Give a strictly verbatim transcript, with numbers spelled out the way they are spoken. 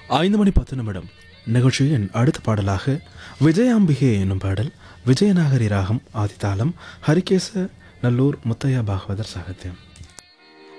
ஐந்து மணி பத்து நிமிடம் நிகழ்ச்சியின் அடுத்த பாடலாக விஜயாம்பிகே என்னும் பாடல். விஜயநாகரி ராகம் ஆதிதாளம். ஹரிகேச நல்லூர் முத்தையா பாகவதர் சாகித்யம்.